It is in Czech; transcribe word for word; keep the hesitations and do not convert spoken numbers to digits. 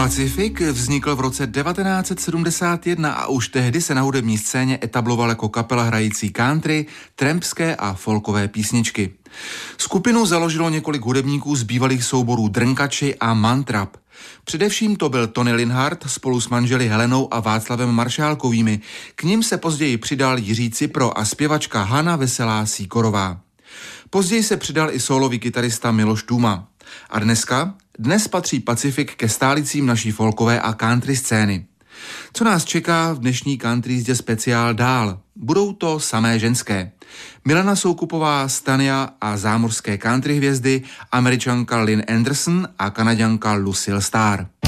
Pacific vznikl v roce devatenáct set sedmdesát jedna a už tehdy se na hudební scéně etabloval jako kapela hrající country, trampské a folkové písničky. Skupinu založilo několik hudebníků z bývalých souborů Drnkači a Mantrap. Především to byl Tony Linhart spolu s manželi Helenou a Václavem Maršálkovými. K nim se později přidal Jiří Cipro a zpěvačka Hana Veselá Sýkorová. Později se přidal i sólový kytarista Miloš Tůma. A dneska? Dnes patří Pacific ke stálicím naší folkové a country scény. Co nás čeká v dnešní country jízdě speciál dál? Budou to samé ženské. Milena Soukupová, Stania a zámořské country hvězdy, Američanka Lynn Anderson a Kanaďanka Lucille Starr.